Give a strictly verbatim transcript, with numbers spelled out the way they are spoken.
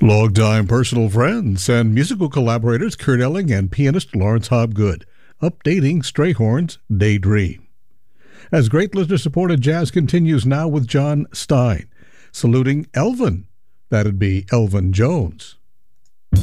Longtime personal friends and musical collaborators Kurt Elling and pianist Lawrence Hobgood, updating Strayhorn's Daydream. As great listener-supported jazz continues now with John Stein, saluting Elvin, that'd be Elvin Jones.